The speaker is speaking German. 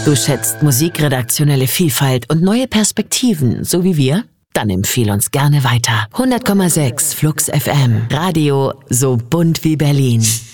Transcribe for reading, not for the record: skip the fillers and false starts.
Du schätzt musikredaktionelle Vielfalt und neue Perspektiven, so wie wir? Dann empfehle uns gerne weiter. 100,6 Flux FM. Radio so bunt wie Berlin.